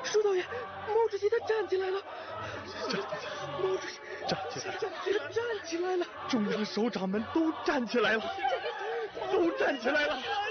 舒导演，毛主席他站起来了。毛主席站起来了， 站起来了。 中央首长们都站起来了，都站起来了。